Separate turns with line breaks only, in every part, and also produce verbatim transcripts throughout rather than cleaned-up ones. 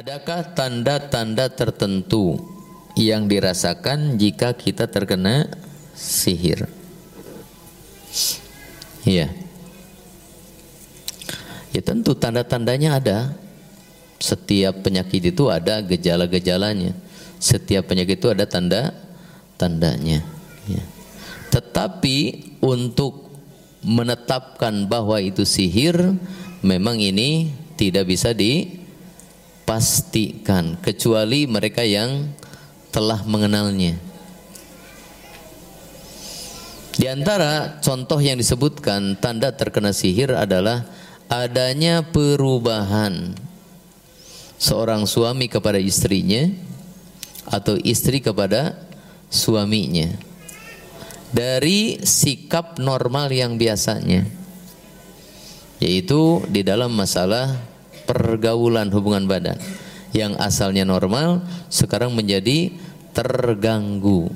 Adakah tanda-tanda tertentu yang dirasakan jika kita terkena sihir? Iya. Ya tentu tanda-tandanya ada. Setiap penyakit itu ada gejala-gejalanya. Setiap penyakit itu ada tanda-tandanya. Ya. Tetapi untuk menetapkan bahwa itu sihir, memang ini tidak bisa dipastikan kecuali mereka yang telah mengenalnya. Di antara contoh yang disebutkan tanda terkena sihir adalah adanya perubahan seorang suami kepada istrinya atau istri kepada suaminya dari sikap normal yang biasanya, yaitu di dalam masalah pergaulan hubungan badan yang asalnya normal sekarang menjadi terganggu.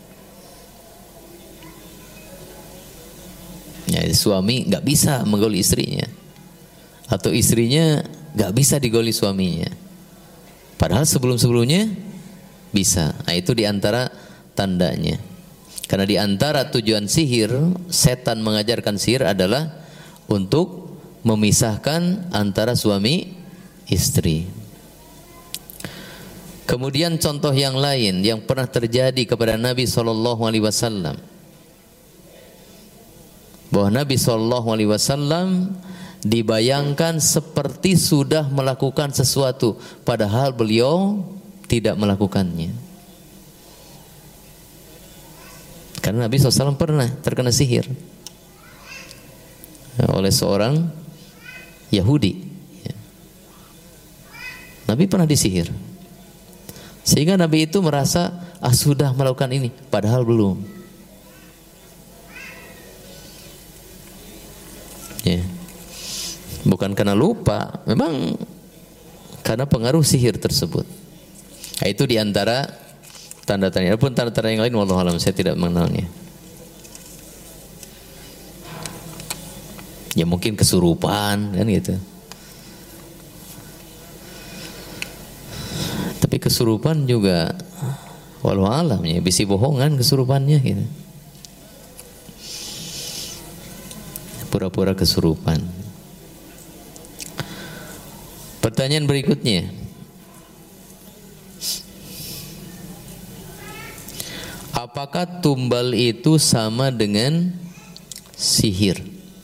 Ya, suami nggak bisa menggoli istrinya, atau istrinya nggak bisa digoli suaminya, padahal sebelum-sebelumnya bisa. Nah, itu diantara tandanya. Karena diantara tujuan sihir, setan mengajarkan sihir adalah untuk memisahkan antara suami istri. Kemudian contoh yang lain yang pernah terjadi kepada Nabi shallallahu alaihi wasallam, bahwa Nabi shallallahu alaihi wasallam dibayangkan seperti sudah melakukan sesuatu, padahal beliau tidak melakukannya. Karena Nabi shallallahu alaihi wasallam pernah terkena sihir oleh seorang Yahudi. Nabi pernah disihir, sehingga Nabi itu merasa ah sudah melakukan ini, padahal belum. Ya. Bukan karena lupa, memang karena pengaruh sihir tersebut. Nah, itu diantara tanda-tanda. Adapun tanda-tanda yang lain, wallahu alam, saya tidak mengenalnya. Ya mungkin kesurupan kan gitu. Tapi kesurupan juga wallahu alam ya, bisi bohongan kesurupannya gitu. Pura-pura kesurupan. Pertanyaan berikutnya, apakah tumbal itu sama dengan sihir?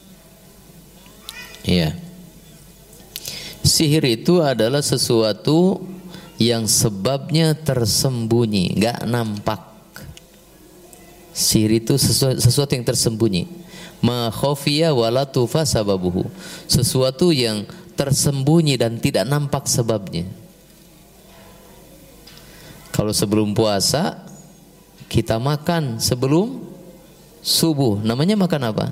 Iya. Sihir itu adalah sesuatu yang sebabnya tersembunyi, enggak nampak. Sihir itu sesuatu, sesuatu yang tersembunyi. Ma khafiya wala tufa sababuhu. Sesuatu yang tersembunyi dan tidak nampak sebabnya. Kalau sebelum puasa kita makan sebelum subuh, namanya makan apa?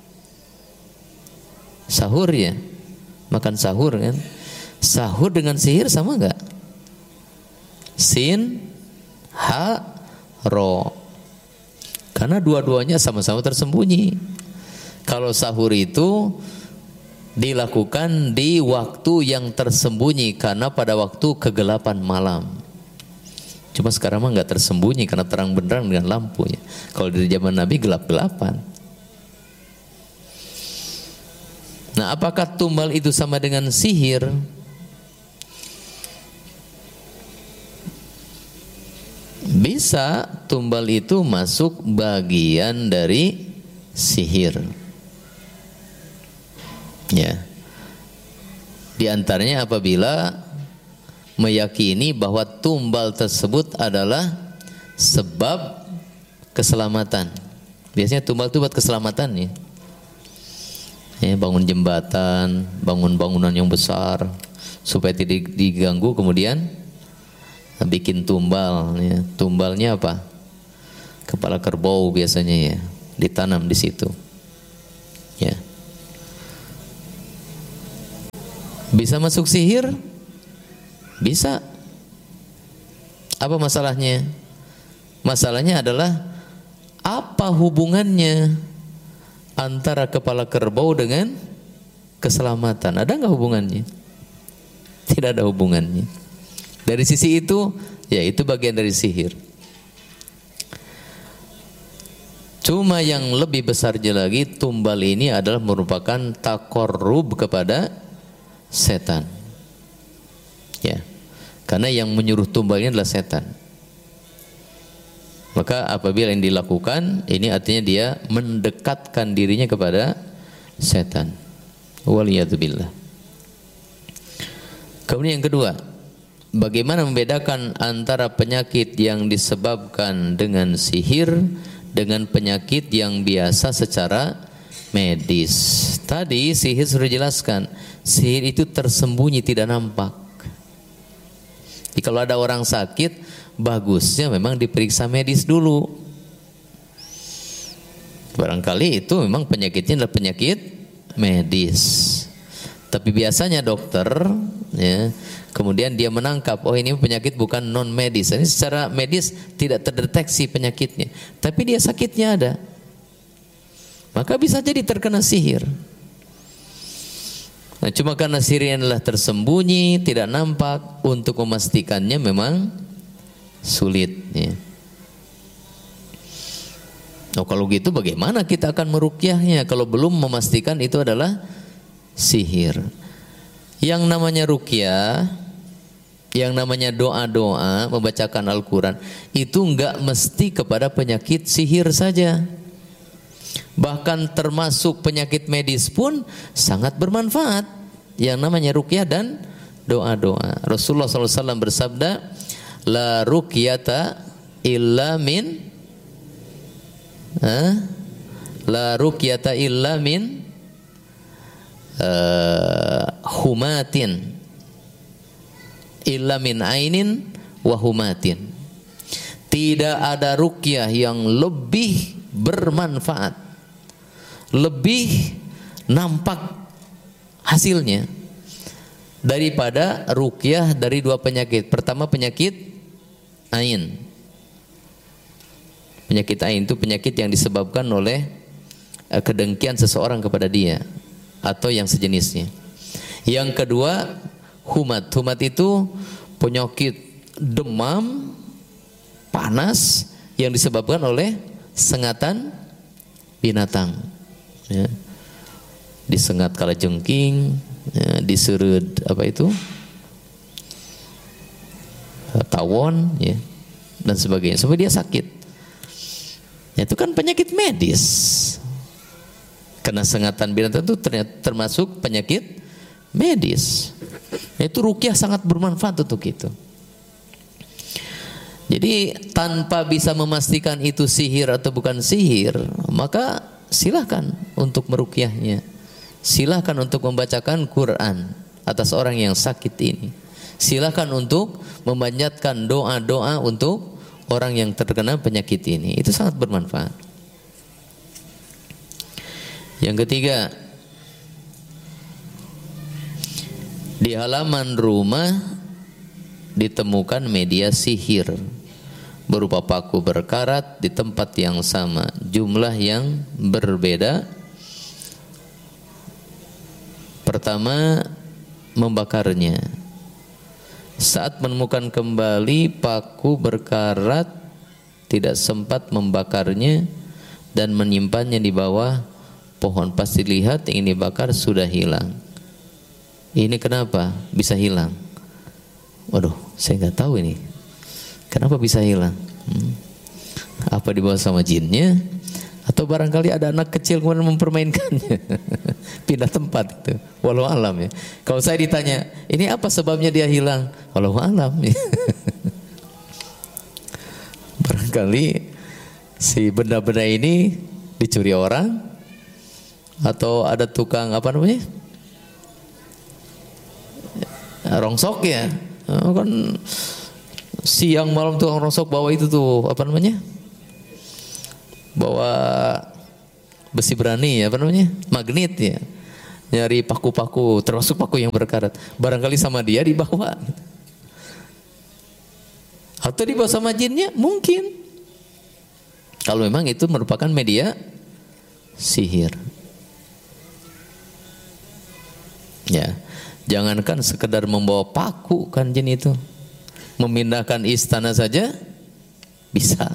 Sahur ya, makan sahur kan. Sahur dengan sihir sama enggak? Sin, ha, ro. Karena dua-duanya sama-sama tersembunyi. Kalau sahur itu dilakukan di waktu yang tersembunyi karena pada waktu kegelapan malam. Cuma sekarang mah nggak tersembunyi karena terang benderang dengan lampunya. Kalau di zaman Nabi gelap-gelapan. Nah, apakah tumbal itu sama dengan sihir? Bisa tumbal itu masuk bagian dari sihir. Ya. Di antaranya apabila meyakini bahwa tumbal tersebut adalah sebab keselamatan. Biasanya tumbal itu buat keselamatan ya. Ya, bangun jembatan, bangun bangunan yang besar supaya tidak diganggu, kemudian bikin tumbal ya. Tumbalnya apa? Kepala kerbau biasanya ya, ditanam di situ. Ya. Bisa masuk sihir? Bisa. Apa masalahnya? Masalahnya adalah apa hubungannya antara kepala kerbau dengan keselamatan? Ada nggak hubungannya? Tidak ada hubungannya. Dari sisi itu, ya itu bagian dari sihir. Cuma yang lebih besarnya lagi, tumbal ini adalah merupakan takorrub kepada setan. Ya, karena yang menyuruh tumbal ini adalah setan. Maka apabila yang dilakukan, ini artinya dia mendekatkan dirinya kepada setan. Waliyadzubillah. Kemudian yang kedua, bagaimana membedakan antara penyakit yang disebabkan dengan sihir dengan penyakit yang biasa secara medis. Tadi sihir sudah jelaskan, sihir itu tersembunyi, tidak nampak. Jadi kalau ada orang sakit, bagusnya memang diperiksa medis dulu. Barangkali itu memang penyakitnya adalah penyakit medis. Tapi biasanya dokter, ya, kemudian dia menangkap, oh ini penyakit bukan non medis. Ini secara medis tidak terdeteksi penyakitnya, tapi dia sakitnya ada. Maka bisa jadi terkena sihir. Nah, cuma karena sihirnya adalah tersembunyi, tidak nampak, untuk memastikannya memang sulit. Ya. Oh, kalau gitu bagaimana kita akan meruqyahnya kalau belum memastikan itu adalah sihir? Yang namanya ruqyah, yang namanya doa-doa, membacakan Al-Quran, itu enggak mesti kepada penyakit sihir saja. Bahkan termasuk penyakit medis pun sangat bermanfaat, yang namanya ruqyah dan doa-doa. Rasulullah shallallahu alaihi wasallam bersabda, la ruqyata illa min ha? la ruqyata illa min uh, humatin illa min ainin wa humatin. Tidak ada ruqyah yang lebih bermanfaat, lebih nampak hasilnya daripada ruqyah dari dua penyakit. Pertama penyakit ain. Penyakit ain itu penyakit yang disebabkan oleh kedengkian seseorang kepada dia atau yang sejenisnya. Yang kedua humat. Humat itu penyakit demam panas yang disebabkan oleh sengatan binatang. Ya. Disengat kalajengking, ya, diserut apa itu tawon, ya, dan sebagainya, sampai dia sakit. Ya, itu kan penyakit medis. Karena sengatan binatang itu ternyata termasuk penyakit medis. Ya, itu ruqyah sangat bermanfaat untuk itu. Jadi tanpa bisa memastikan itu sihir atau bukan sihir, maka silahkan untuk meruqyahnya. Silahkan untuk membacakan Quran atas orang yang sakit ini. Silahkan untuk memanjatkan doa-doa untuk orang yang terkena penyakit ini. Itu sangat bermanfaat. Yang ketiga, di halaman rumah ditemukan media sihir berupa paku berkarat di tempat yang sama, jumlah yang berbeda. Pertama, membakarnya. Saat menemukan kembali paku berkarat, tidak sempat membakarnya dan menyimpannya di bawah pohon. Pas dilihat yang dibakar sudah hilang. Ini kenapa bisa hilang? Waduh, saya nggak tahu ini. Kenapa bisa hilang? Hmm. Apa dibawa sama jinnya? Atau barangkali ada anak kecil kemudian mempermainkannya, pindah tempat itu. Walau alam ya. Kalau saya ditanya, ini apa sebabnya dia hilang? Walau alam ya. Barangkali si benda-benda ini dicuri orang, atau ada tukang apa namanya, rongsok ya. Oh, kan siang malam tukang rongsok bawa itu tuh apa namanya? Bawa besi berani ya, apa namanya, magnet ya, nyari paku-paku, termasuk paku yang berkarat. Barangkali sama dia dibawa, atau dibawa sama jinnya, mungkin. Kalau memang itu merupakan media sihir, ya, jangankan sekedar membawa paku kan jin itu, memindahkan istana saja bisa.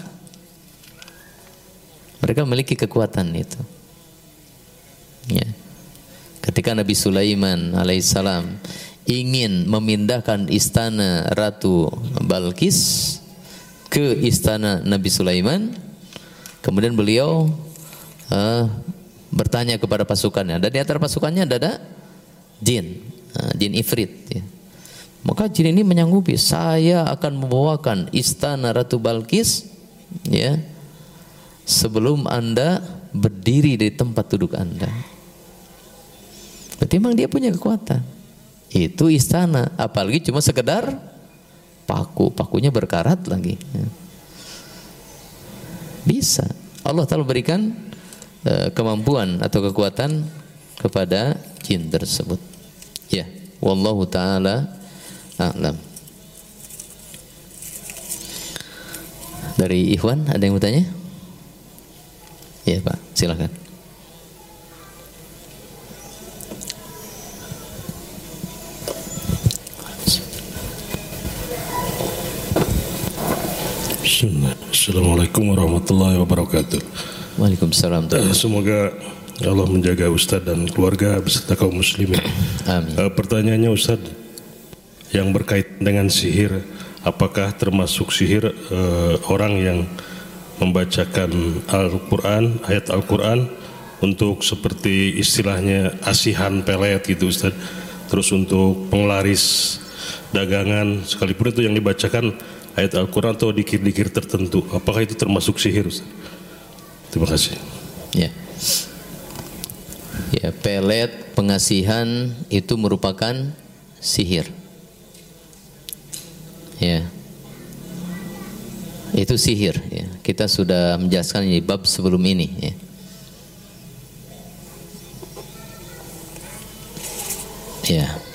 Mereka memiliki kekuatan itu. Ya. Ketika Nabi Sulaiman alaihissalam ingin memindahkan istana Ratu Balkis ke istana Nabi Sulaiman, kemudian beliau uh, bertanya kepada pasukannya. Dan di antara pasukannya ada, ada jin, uh, jin ifrit. Ya. Maka jin ini menyanggupi, saya akan membawakan istana Ratu Balkis, ya, sebelum anda berdiri di tempat duduk anda. Berarti memang dia punya kekuatan. Itu istana, apalagi cuma sekedar paku, pakunya berkarat lagi. Bisa. Allah Ta'ala berikan uh, kemampuan atau kekuatan kepada jin tersebut. Ya, wallahu ta'ala a'lam. Dari Ikhwan ada yang bertanya? Ya Pak, silakan.
Assalamualaikum warahmatullahi wabarakatuh.
Waalaikumsalam.
Semoga Allah menjaga Ustaz dan keluarga beserta kaum muslimin.
Amin.
Uh, pertanyaannya Ustaz, yang berkaitan dengan sihir, apakah termasuk sihir uh, orang yang membacakan Al-Quran, ayat Al-Quran untuk seperti istilahnya asihan pelet gitu Ustaz, terus untuk penglaris dagangan, sekalipun itu yang dibacakan ayat Al-Quran atau dikir-dikir tertentu, apakah itu termasuk sihir Ustaz? Terima kasih.
Ya. Ya, pelet, pengasihan itu merupakan sihir. Ya. Itu sihir, ya. Kita sudah menjelaskan di bab sebelum ini, ya. Ya.